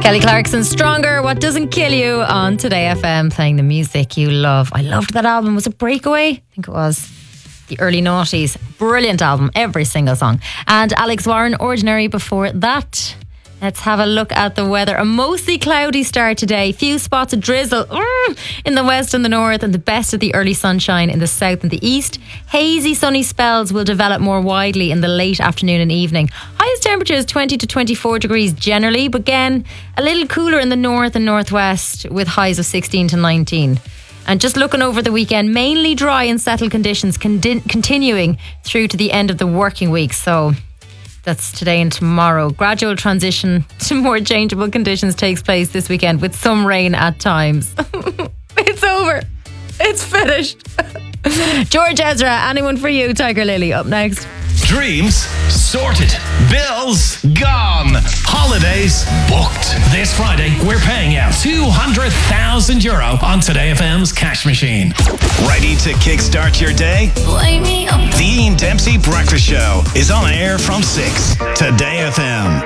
Kelly Clarkson, Stronger, What Doesn't Kill You on Today FM, playing the music you love. I loved that album. Was it Breakaway? I think it was. The early noughties. Brilliant album, every single song. And Alex Warren, Ordinary, before that. Let's have a look at the weather. A mostly cloudy start today. Few spots of drizzle in the west and the north, and the best of the early sunshine in the south and the east. Hazy sunny spells will develop more widely in the late afternoon and evening. Highest temperatures 20 to 24 degrees generally, but again a little cooler in the north and northwest with highs of 16 to 19. And just looking over the weekend, mainly dry and settled conditions continuing through to the end of the working week. So that's today and tomorrow. Gradual transition to more changeable conditions takes place this weekend with some rain at times. It's over. It's finished. George Ezra, Anyone for You, Tiger Lily, up next. Dreams sorted. Bills gone. Holidays booked. This Friday, we're paying out €200,000 on Today FM's cash machine. Ready to kickstart your day? Wake me up. The Ian Dempsey Breakfast Show is on air from 6. Today FM.